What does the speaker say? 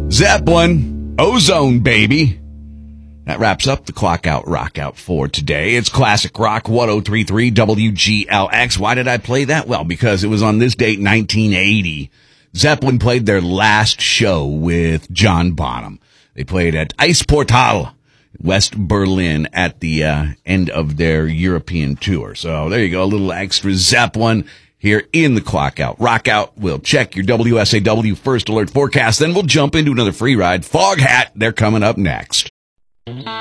Zeppelin, Ozone, baby. That wraps up the Clock Out, Rock Out for today. It's Classic Rock 103.3 WGLX. Why did I play that? Well, because it was on this date, 1980. Zeppelin played their last show with John Bonham. They played at Eisportal, West Berlin, at the end of their European tour. So there you go, a little extra Zeppelin here in the Clock Out, Rock Out. We'll check your WSAW First Alert forecast, then we'll jump into another free ride. Fog Hat, they're coming up next.